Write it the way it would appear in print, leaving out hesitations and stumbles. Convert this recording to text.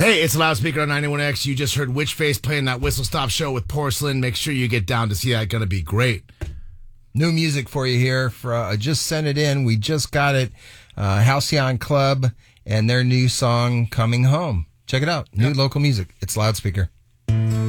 Hey, it's Loudspeaker on 91X. You just heard Witchface playing that Whistle Stop show with Porcelain. Make sure you get down to see that. Going to be great. New music for you here. Just sent it in. We just got it. Halcyon Club and their new song, Coming Home. Check it out. New local music. It's Loudspeaker.